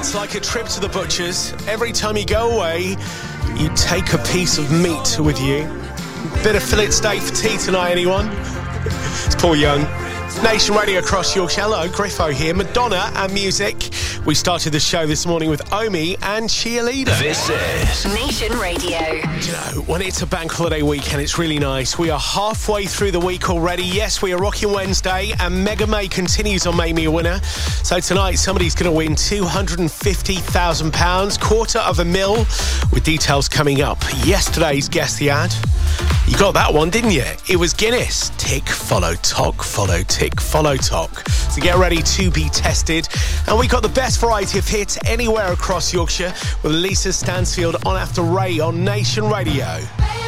It's like a trip to the butcher's. Every time you go away, you take a piece of meat with you. Bit of fillet steak for tea tonight, anyone? It's Paul Young. Nation Radio across Yorkshire. Hello, Griffo here. Madonna and music. We started the show this morning with Omi and Cheerleader. This is Nation Radio. You know, when it's a bank holiday weekend, it's really nice. We are halfway through the week already. Yes, we are rocking Wednesday, and Mega May continues on Make Me a Winner. So tonight, somebody's going to win £250,000, $250,000, with details coming up. Yesterday's Guess the Ad. You got that one, didn't you? It was Guinness. Tick, follow, talk, follow, tick, follow, talk. So get ready to be tested. And we got the best variety of hits anywhere across Yorkshire with Lisa Stansfield on After Ray on Nation Radio.